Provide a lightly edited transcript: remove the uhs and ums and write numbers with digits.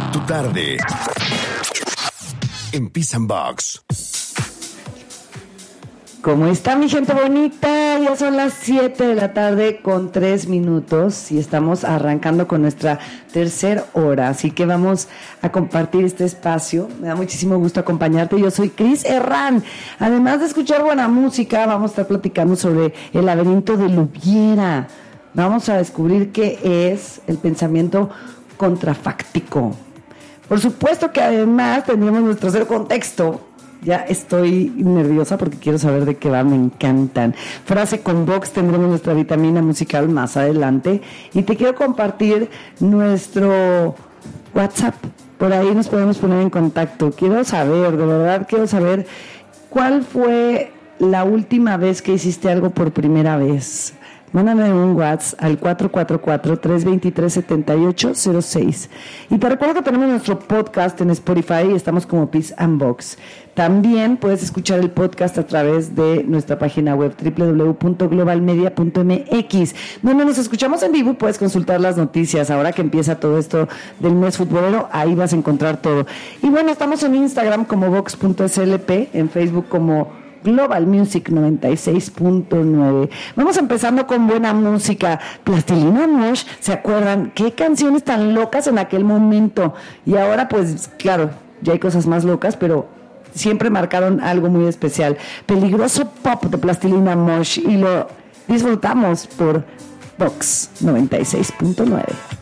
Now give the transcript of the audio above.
Tu tarde en Peace and Box. ¿Cómo está mi gente bonita? Ya son las 7 de la tarde con 3 minutos y estamos arrancando con nuestra tercera hora, así que vamos a compartir este espacio. Me da muchísimo gusto acompañarte. Yo soy Cris Herrán. Además de escuchar buena música, vamos a estar platicando sobre el laberinto de Lubiera. Vamos a descubrir qué es el pensamiento contrafáctico. Por supuesto que además tendremos nuestro cero contexto. Ya estoy nerviosa porque quiero saber de qué va, me encantan. Frase con Vox, tendremos nuestra vitamina musical más adelante. Y te quiero compartir nuestro WhatsApp. Por ahí nos podemos poner en contacto. Quiero saber, de verdad, cuál fue la última vez que hiciste algo por primera vez. Mándame un WhatsApp al 444-323-7806. Y te recuerdo que tenemos nuestro podcast en Spotify y estamos como Peace and Box. También puedes escuchar el podcast a través de nuestra página web www.globalmedia.mx, donde nos escuchamos en vivo y puedes consultar las noticias. Ahora que empieza todo esto del mes futbolero, ahí vas a encontrar todo. Y bueno, estamos en Instagram como Vox.slp, en Facebook como Global Music 96.9. Vamos empezando con buena música. Plastilina Mosh, ¿se acuerdan? ¿Qué canciones tan locas en aquel momento? Y ahora pues claro, ya hay cosas más locas, pero siempre marcaron algo muy especial. Peligroso Pop de Plastilina Mosh y lo disfrutamos por Vox 96.9.